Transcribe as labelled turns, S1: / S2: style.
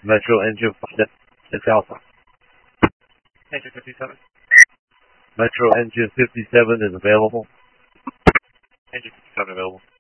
S1: Metro engine 6 Alpha.
S2: Engine 57.
S1: Metro engine 57 is available.
S2: Engine 57 available.